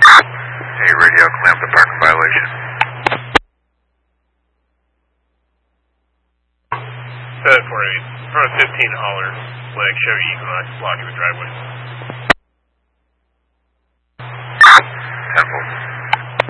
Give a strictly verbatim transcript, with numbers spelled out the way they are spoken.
Hey, radio, clamp the parking violation. seven four eight, front fifteen holler, flag Chevy Equinox, blocking the driveway.